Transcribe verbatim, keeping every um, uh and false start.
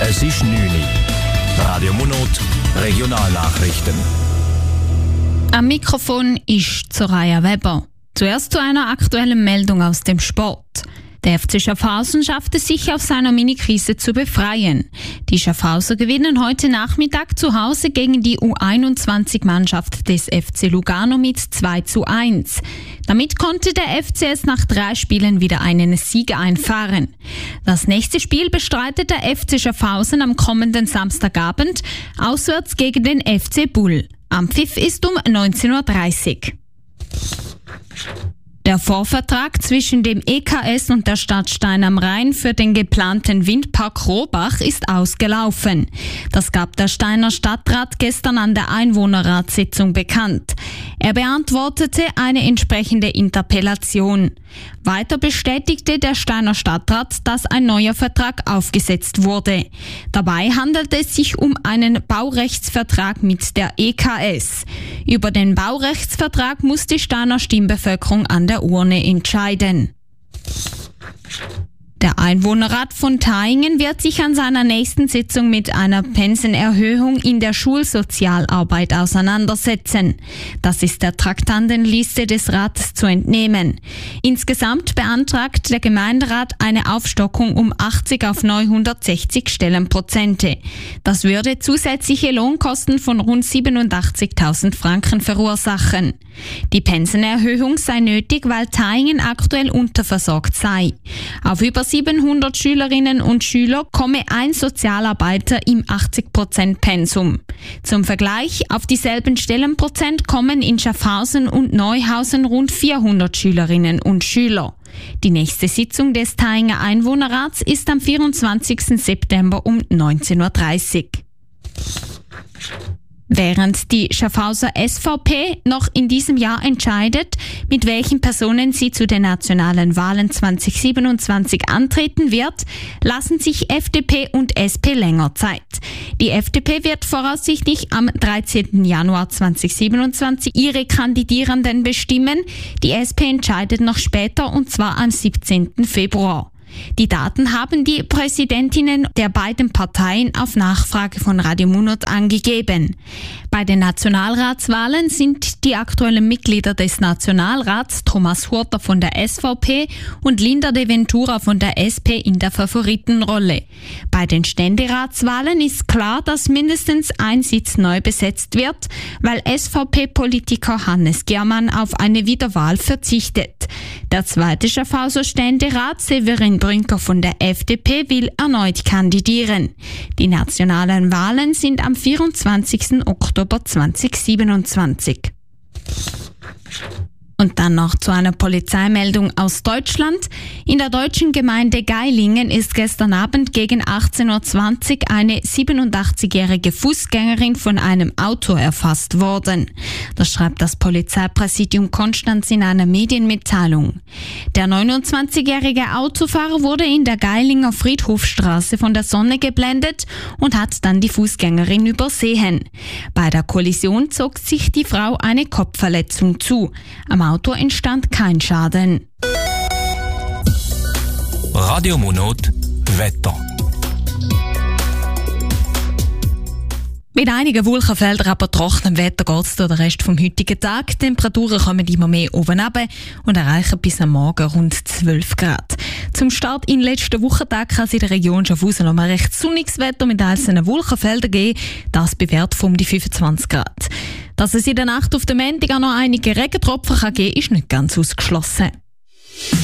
Es ist neun Uhr. Radio Monot, Regionalnachrichten. Am Mikrofon ist Soraya Weber. Zuerst zu einer aktuellen Meldung aus dem Sport. Der F C Schaffhausen schafft es sich, aus seiner Minikrise zu befreien. Die Schaffhauser gewinnen heute Nachmittag zu Hause gegen die U einundzwanzig-Mannschaft des F C Lugano mit zwei zu eins. Damit konnte der F C es nach drei Spielen wieder einen Sieg einfahren. Das nächste Spiel bestreitet der F C Schaffhausen am kommenden Samstagabend auswärts gegen den F C Bull. Am Pfiff ist um neunzehn Uhr dreißig. Der Vorvertrag zwischen dem E K S und der Stadt Stein am Rhein für den geplanten Windpark Rohbach ist ausgelaufen. Das gab der Steiner Stadtrat gestern an der Einwohnerratssitzung bekannt. Er beantwortete eine entsprechende Interpellation. Weiter bestätigte der Steiner Stadtrat, dass ein neuer Vertrag aufgesetzt wurde. Dabei handelt es sich um einen Baurechtsvertrag mit der E K S. Über den Baurechtsvertrag muss die Steiner Stimmbevölkerung an der Urne entscheiden. Der Einwohnerrat von Thaingen wird sich an seiner nächsten Sitzung mit einer Pensenerhöhung in der Schulsozialarbeit auseinandersetzen. Das ist der Traktandenliste des Rats zu entnehmen. Insgesamt beantragt der Gemeinderat eine Aufstockung um achtzig auf neunhundertsechzig Stellenprozente. Das würde zusätzliche Lohnkosten von rund siebenundachtzigtausend Franken verursachen. Die Pensenerhöhung sei nötig, weil Thaingen aktuell unterversorgt sei. Auf über siebenhundert Schülerinnen und Schüler komme ein Sozialarbeiter im achtzig Prozent Pensum. Zum Vergleich, auf dieselben Stellenprozent kommen in Schaffhausen und Neuhausen rund vierhundert Schülerinnen und Schüler. Die nächste Sitzung des Thainger Einwohnerrats ist am vierundzwanzigsten September um neunzehn Uhr dreißig. Während die Schaffhauser S V P noch in diesem Jahr entscheidet, mit welchen Personen sie zu den nationalen Wahlen zwanzig siebenundzwanzig antreten wird, lassen sich F D P und S P länger Zeit. Die F D P wird voraussichtlich am dreizehnten Januar zweitausendsiebenundzwanzig ihre Kandidierenden bestimmen. Die S P entscheidet noch später, und zwar am siebzehnten Februar. Die Daten haben die Präsidentinnen der beiden Parteien auf Nachfrage von Radio Monot angegeben. Bei den Nationalratswahlen sind die aktuellen Mitglieder des Nationalrats Thomas Hurter von der S V P und Linda de Ventura von der S P in der Favoritenrolle. Bei den Ständeratswahlen ist klar, dass mindestens ein Sitz neu besetzt wird, weil S V P-Politiker Hannes Germann auf eine Wiederwahl verzichtet. Der zweite Schaffhauser Ständerat Severin Brünker von der F D P will erneut kandidieren. Die nationalen Wahlen sind am vierundzwanzigsten Oktober zweitausendsiebenundzwanzig. Und dann noch zu einer Polizeimeldung aus Deutschland. In der deutschen Gemeinde Geilingen ist gestern Abend gegen achtzehn Uhr zwanzig eine siebenundachtzigjährige Fußgängerin von einem Auto erfasst worden. Das schreibt das Polizeipräsidium Konstanz in einer Medienmitteilung. Der neunundzwanzigjährige Autofahrer wurde in der Geilinger Friedhofstraße von der Sonne geblendet und hat dann die Fußgängerin übersehen. Bei der Kollision zog sich die Frau eine Kopfverletzung zu. Am Auto entstand kein Schaden. Radio Monot, Wetter. Mit einigen Wolkenfeldern, aber trockenem Wetter geht es durch den Rest vom heutigen Tag. Die Temperaturen kommen immer mehr oben runter und erreichen bis am Morgen rund zwölf Grad. Zum Start in den letzten Wochentag kann es in der Region Schaffhausen noch mal recht sonniges Wetter mit einzelnen Wolkenfeldern geben. Das bei Wert um die fünfundzwanzig Grad. Dass es in der Nacht auf den Montag auch noch einige Regentropfen kann geben, ist nicht ganz ausgeschlossen.